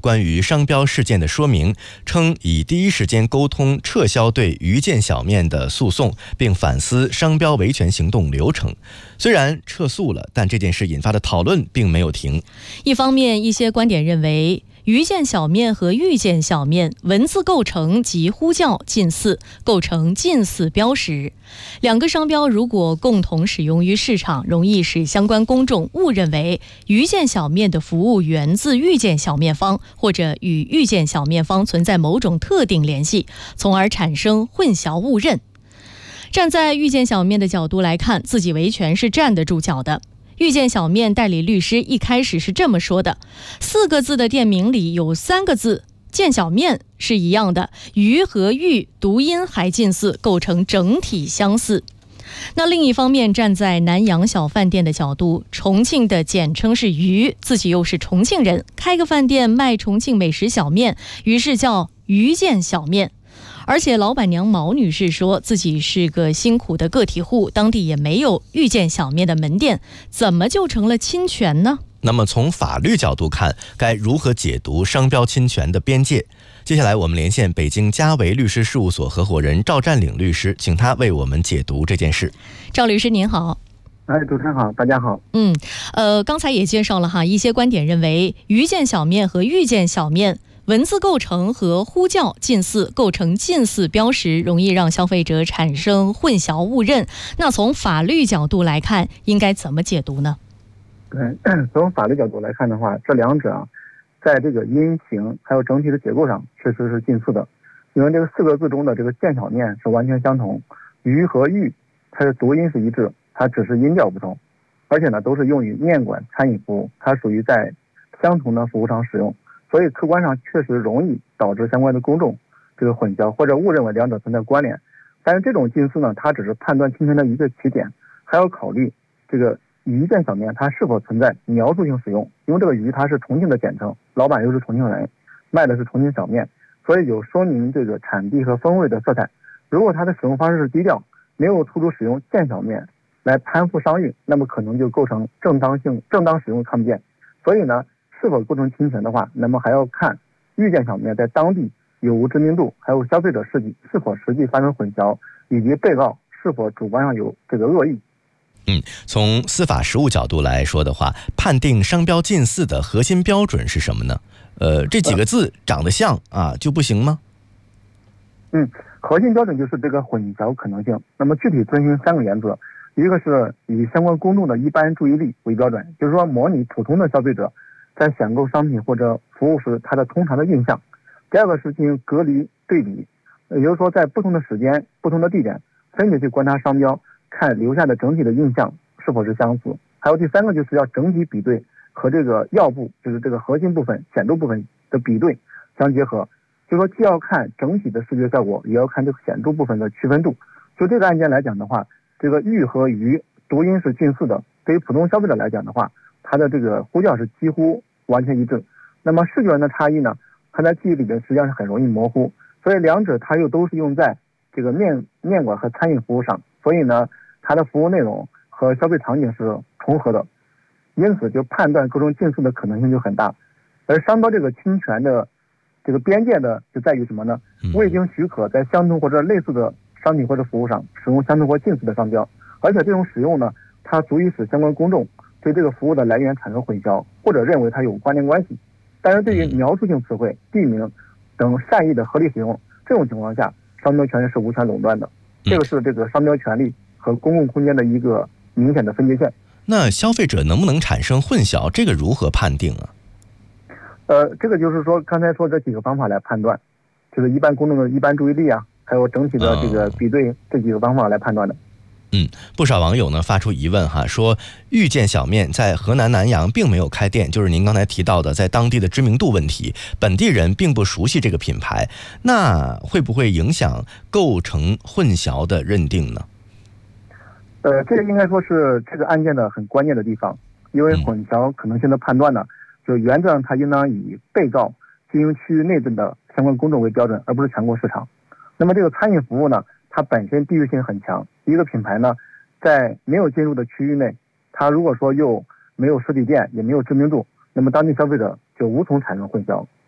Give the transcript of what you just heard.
关于商标事件的说明，称已第一时间沟通撤销对余件小面的诉讼，并反思商标维权行动流程。虽然撤诉了，但这件事引发的讨论并没有停。 一方面，一些观点认为，余件小面和玉件小面文字构成及呼叫近似，构成近似标识。两个商标如果共同使用于市场，容易使相关公众误认为余件小面的服务源自玉件小面方，或者与玉件小面方存在某种特定联系，从而产生混淆误认。站在玉件小面的角度来看，自己维权是站得住脚的。玉件小面代理律师一开始是这么说的：4个字的店名里有3个字见小面是一样的，鱼和玉读音还近似，构成整体相似。那另一方面，站在南洋小饭店的角度，重庆的简称是鱼，自己又是重庆人，开个饭店卖重庆美食小面，于是叫鱼见小面。而且老板娘毛女士说自己是个辛苦的个体户，当地也没有玉件小面的门店，怎么就成了侵权呢？ 那么从法律角度看，该如何解读商标侵权的边界？接下来我们连线北京嘉维律师事务所合伙人赵占领律师，请他为我们解读这件事。 赵律师您好。 主持人好，大家好。 刚才也介绍了哈，一些观点认为余件小面和玉件小面文字构成和呼叫近似，构成近似标识，容易让消费者产生混淆误认。那从法律角度来看，应该怎么解读呢？ 从法律角度来看的话，这两者在这个音形还有整体的结构上确实是近似的，因为这个4个字中的这个见小面是完全相同，鱼和玉它的读音是一致，它只是音调不同，而且呢都是用于面馆餐饮服务，它属于在相同的服务场使用，所以客观上确实容易导致相关的公众这个混淆或者误认为两者存在关联。但是这种近似呢，它只是判断侵权的一个起点，还要考虑这个鱼件小面它是否存在描述性使用，因为这个鱼它是重庆的简称，老板又是重庆人，卖的是重庆小面，所以有说明这个产地和风味的色彩。如果它的使用方式是低调，没有突出使用见小面来攀附商誉，那么可能就构成正当使用看不见。所以呢，是否构成侵权的话，那么还要看玉件小面在当地有无知名度，还有消费者是否实际发生混淆，以及被告是否主观上有这个恶意。 从司法实务角度来说的话，判定商标近似的核心标准是什么呢？这几个字长得像就不行吗？ 核心标准就是这个混淆可能性。那么具体遵循3个原则，一个是以相关公众的一般注意力为标准，就是说模拟普通的消费者在选购商品或者服务时他的通常的印象。第二个是进行隔离对比，也就是说在不同的时间、不同的地点分别去观察商标，看留下的整体的印象是否是相似。还有第3个就是要整体比对和这个要部，就是这个核心部分、显著部分的比对相结合，就是说既要看整体的视觉效果，也要看这个显著部分的区分度。就这个案件来讲的话，这个玉和鱼读音是近似的，对于普通消费者来讲的话，它的这个呼叫是几乎完全一致。那么视觉的差异呢，它在记忆里面实际上是很容易模糊，所以两者它又都是用在这个面馆和餐饮服务上，所以呢它的服务内容和消费场景是重合的，因此就判断构成近似的可能性就很大。而商标这个侵权的这个边界的就在于什么呢？未经许可在相同或者类似的商品或者服务上使用相同或近似的商标，而且这种使用呢，它足以使相关公众对这个服务的来源产生混淆，或者认为它有关联关系。但是对于描述性词汇、地名等善意的合理使用，这种情况下，商标权是无权垄断的。这个是这个商标权利和公共空间的一个明显的分界线。 那消费者能不能产生混淆，这个如何判定啊？ 这个就是说刚才说这几个方法来判断，就是一般公众的一般注意力还有整体的这个比对这几个方法来判断的。 不少网友呢发出疑问说玉件小面在河南南阳并没有开店，就是您刚才提到的在当地的知名度问题，本地人并不熟悉这个品牌，那会不会影响构成混淆的认定呢？ 这个应该说是这个案件的很关键的地方，因为混淆可能性的判断呢，就原则上它应当以被告经营区域内的相关公众为标准，而不是全国市场。那么这个餐饮服务呢，它本身地域性很强，一个品牌呢，在没有进入的区域内，它如果说又没有实体店，也没有知名度，那么当地消费者就无从产生混淆。